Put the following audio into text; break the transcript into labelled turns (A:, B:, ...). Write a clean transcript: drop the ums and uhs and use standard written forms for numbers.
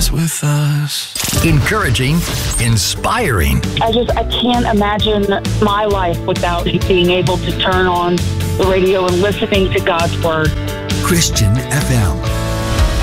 A: is with us.
B: Encouraging, inspiring.
C: I can't imagine my life without being able to turn on the radio and listening to God's Word.
B: Christian FM.